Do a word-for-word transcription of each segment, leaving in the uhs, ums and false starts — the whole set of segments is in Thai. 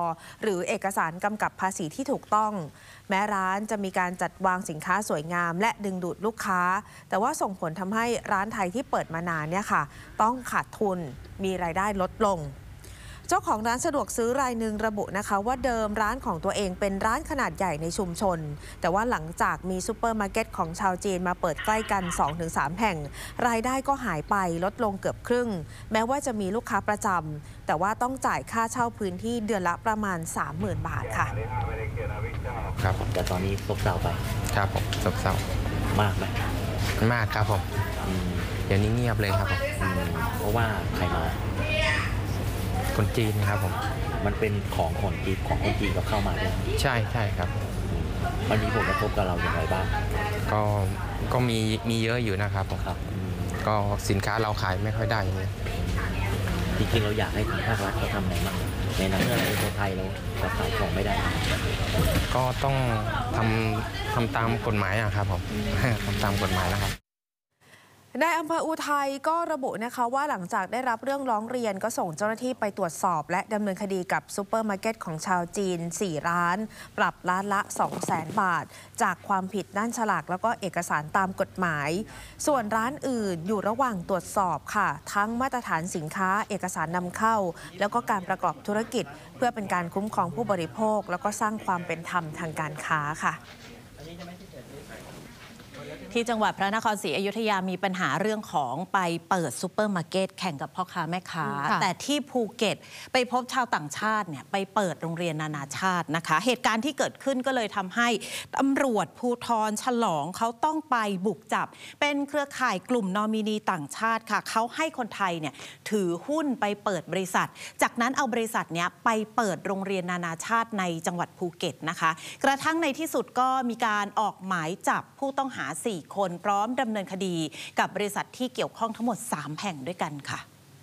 หรือเอกสารกำกับภาษีที่ถูกต้องแม้ร้านจะมีการจัดวางสินค้าสวยงามและดึงดูดลูกค้าแต่ว่าส่งผลทำให้ร้านไทยที่เปิดมานานเนี่ยค่ะต้องขาดทุนมีรายได้ลดลงเจ้าของร้านสะดวกซื้อรายหนึ่งระบุนะคะว่าเดิมร้านของตัวเองเป็นร้านขนาดใหญ่ในชุมชนแต่ว่าหลังจากมีซูเปอร์มาร์เก็ตของชาวจีนมาเปิดใกล้กัน สองถึงสาม แห่งรายได้ก็หายไปลดลงเกือบครึ่งแม้ว่าจะมีลูกค้าประจำแต่ว่าต้องจ่ายค่าเช่าพื้นที่เดือนละประมาณ สามหมื่น บาทค่ะครับแต่ตอนนี้ซบเซาไปครับผมซบเซามากไหมมากครับผมเดี๋ยวนี้เงียบเลยครับผมเพราะว่าใครมาคนจีนครับผมมันเป็นของคนจีนของคนจีนก็เข้ามาด้วยใช่ใช่ครับมันมีผลกระทบกับเราอย่างไรบ้างก็ก็มีมีเยอะอยู่นะครับผมครับก็สินค้าเราขายไม่ค่อยได้เลยจริงๆเราอยากให้ทางภาครัฐเขาทำอะไรบ้างในนั้นเมื่อในประเทศไทยเราจะขายของไม่ได้ก็ต้องทำทำตามกฎหมายนะครับผมทำตามกฎหมายนะครับนายอำเภออุทัยก็ระบุนะคะว่าหลังจากได้รับเรื่องร้องเรียนก็ส่งเจ้าหน้าที่ไปตรวจสอบและดำเนินคดีกับซูเปอร์มาร์เก็ตของชาวจีนสี่ร้านปรับร้านละ สองแสน บาทจากความผิดด้านฉลากแล้วก็เอกสารตามกฎหมายส่วนร้านอื่นอยู่ระหว่างตรวจสอบค่ะทั้งมาตรฐานสินค้าเอกสารนำเข้าแล้วก็การประกอบธุรกิจเพื่อเป็นการคุ้มครองผู้บริโภคแล้วก็สร้างความเป็นธรรมทางการค้าค่ะที่จังหวัดพระนครศรีอยุธยามีปัญหาเรื่องของไปเปิดซูเปอร์มาร์เก็ตแข่งกับพ่อค้าแม่ค้าแต่ที่ภูเก็ตไปพบชาวต่างชาติเนี่ยไปเปิดโรงเรียนนานาชาตินะคะเหตุการณ์ที่เกิดขึ้นก็เลยทำให้ตำรวจภูธรฉลองเขาต้องไปบุกจับเป็นเครือข่ายกลุ่มนอมินีต่างชาติค่ะเขาให้คนไทยเนี่ยถือหุ้นไปเปิดบริษัทจากนั้นเอาบริษัทเนี้ยไปเปิดโรงเรียนนานาชาติในจังหวัดภูเก็ตนะคะกระทั่งในที่สุดก็มีการออกหมายจับผู้ต้องหาสี่คนพร้อมดำเนินคดีกับบริษัทที่เกี่ยวข้องทั้งหมดสามแห่งด้วยกันค่ะ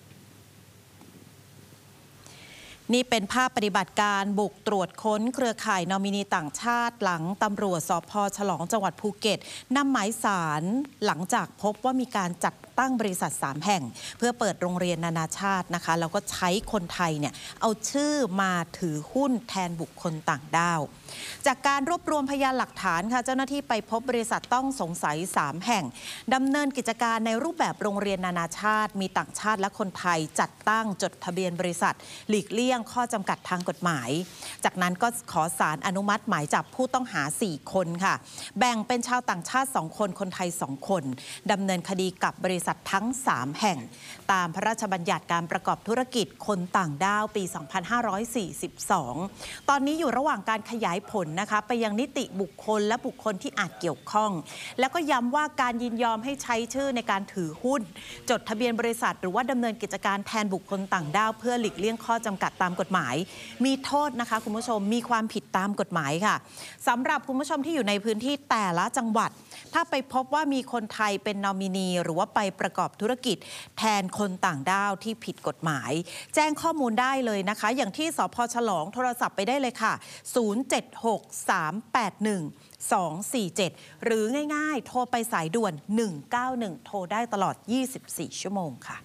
นี่เป็นภาพปฏิบัติการบุกตรวจค้นเครือข่ายนอมินีต่างชาติหลังตำรวจสภ.ฉลองจังหวัดภูเก็ตนำหมายสารหลังจากพบว่ามีการจัดตั้งบริษัทสามแห่งเพื่อเปิดโรงเรียนนานาชาตินะคะแล้วก็ใช้คนไทยเนี่ยเอาชื่อมาถือหุ้นแทนบุคคลต่างด้าวจากการรวบรวมพยานหลักฐานค่ะเจ้าหน้าที่ไปพบบริษัทต้องสงสัยสามแห่งดำเนินกิจการในรูปแบบโรงเรียนนานาชาติมีต่างชาติและคนไทยจัดตั้งจดทะเบียนบริษัทหลีกเลี่ยงข้อจำกัดทางกฎหมายจากนั้นก็ขอศาลอนุมัติหมายจับผู้ต้องหาสี่คนค่ะแบ่งเป็นชาวต่างชาติสองคนคนไทยสองคนดำเนินคดีกับบริษัททั้งสามแห่งตามพระราชบัญญัติการประกอบธุรกิจคนต่างด้าวปีสองพันห้าร้อยสี่สิบสองตอนนี้อยู่ระหว่างการขยายผลนะคะไปยังนิติบุคคลและบุคคลที่อาจเกี่ยวข้องแล้วก็ย้ำว่าการยินยอมให้ใช้ชื่อในการถือหุ้นจดทะเบียนบริษัทหรือว่าดำเนินกิจการแทนบุคคลต่างด้าวเพื่อหลีกเลี่ยงข้อจำกัดตามกฎหมายมีโทษนะคะคุณผู้ชมมีความผิดตามกฎหมายค่ะสำหรับคุณผู้ชมที่อยู่ในพื้นที่แต่ละจังหวัดถ้าไปพบว่ามีคนไทยเป็นนอมินีหรือว่าไปประกอบธุรกิจแทนคนต่างด้าวที่ผิดกฎหมายแจ้งข้อมูลได้เลยนะคะอย่างที่สภ.ฉลองโทรศัพท์ไปได้เลยค่ะศูนย์ เจ็ด หก สาม แปด หนึ่ง สอง สี่ เจ็ดหรือง่ายๆโทรไปสายด่วนหนึ่งเก้าหนึ่งโทรได้ตลอดยี่สิบสี่ชั่วโมงค่ะ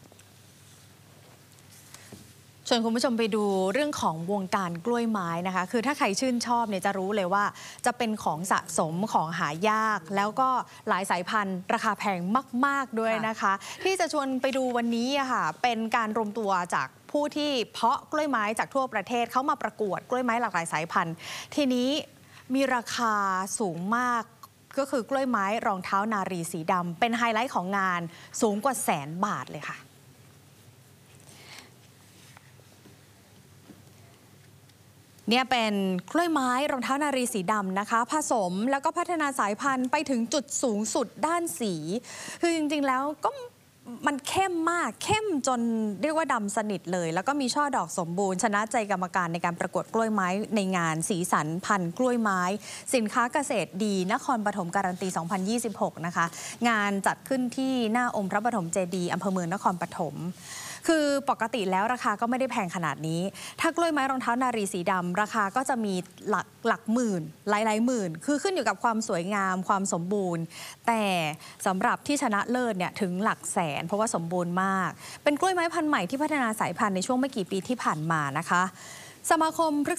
ชวนคุณผู้ชมไปดูเรื่องของวงการกล้วยไม้นะคะคือถ้าใครชื่นชอบเนี่ยจะรู้เลยว่าจะเป็นของสะสมของหายากแล้วก็หลายสายพันธุ์ราคาแพงมากๆด้วยนะคะที่จะชวนไปดูวันนี้อะค่ะเป็นการรวมตัวจากผู้ที่เพาะกล้วยไม้จากทั่วประเทศเขามาประกวดกล้วยไม้หลากหลายสายพันธุ์ทีนี้มีราคาสูงมากก็คือกล้วยไม้รองเท้านารีสีดำเป็นไฮไลท์ของงานสูงกว่าแสนบาทเลยค่ะเนี่ยเป็นกล้วยไม้รองเท้านารีสีดำนะคะผสมแล้วก็พัฒนาสายพันธุ์ไปถึงจุดสูงสุดด้านสีคือจริงๆแล้วก็มันเข้มมากเข้มจนเรียกว่าดำสนิทเลยแล้วก็มีช่อดอกสมบูรณ์ชนะใจกรรมการในการประกวดกล้วยไม้ในงานสีสันพันธุ์กล้วยไม้สินค้าเกษตรดีนครปฐมการันตีสองพันยี่สิบหกนะคะงานจัดขึ้นที่หน้าองค์พระปฐมเจดีย์อำเภอเมืองนครปฐมคือปกติแล้วราคาก็ไม่ได้แพงขนาดนี้ถ้ากล้วยไม้รองเท้านารีสีดำราคาก็จะมีหลักหลักหมื่นหลายหลายหมื่นคือขึ้นอยู่กับความสวยงามความสมบูรณ์แต่สำหรับที่ชนะเลิศเนี่ยถึงหลักแสนเพราะว่าสมบูรณ์มากเป็นกล้วยไม้พันธุ์ใหม่ที่พัฒนาสายพันธุ์ในช่วงไม่กี่ปีที่ผ่านมานะคะสมาคม